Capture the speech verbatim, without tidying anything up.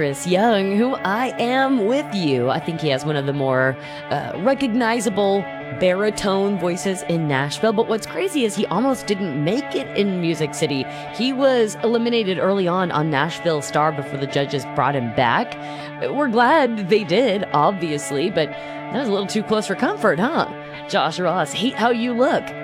Chris Young, who I am with you. I think he has one of the more uh, recognizable baritone voices in Nashville. But what's crazy is he almost didn't make it in Music City. He was eliminated early on on Nashville Star before the judges brought him back. We're glad they did, obviously, but that was a little too close for comfort, huh? Josh Ross, Hate How You Look.